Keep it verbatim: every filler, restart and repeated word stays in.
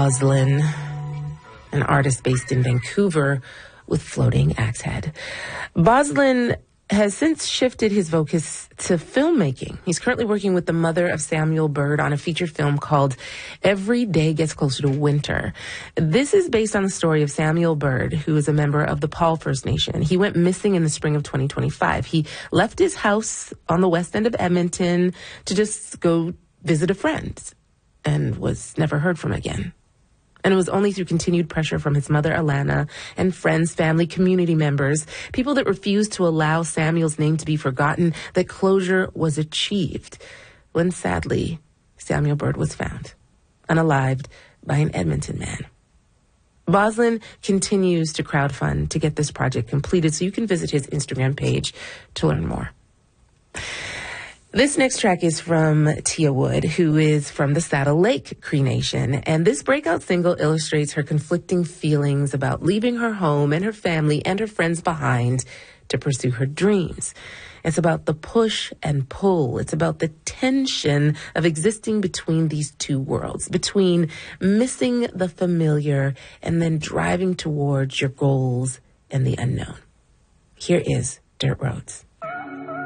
Boslin, an artist based in Vancouver with Floating Axe Head. Boslin has since shifted his focus to filmmaking. He's currently working with the mother of Samuel Bird on a feature film called Every Day Gets Closer to Winter. This is based on the story of Samuel Bird, who is a member of the Paul First Nation. He went missing in the spring of twenty twenty-five. He left his house on the west end of Edmonton to just go visit a friend and was never heard from again. And it was only through continued pressure from his mother, Alana, and friends, family, community members, people that refused to allow Samuel's name to be forgotten, that closure was achieved. When, sadly, Samuel Bird was found, unalived, by an Edmonton man. Boslin continues to crowdfund to get this project completed, so you can visit his Instagram page to learn more. This next track is from Tia Wood, who is from the Saddle Lake Cree Nation, and this breakout single illustrates her conflicting feelings about leaving her home and her family and her friends behind to pursue her dreams. It's about the push and pull. It's about the tension of existing between these two worlds, between missing the familiar and then driving towards your goals and the unknown. Here is Dirt Roads.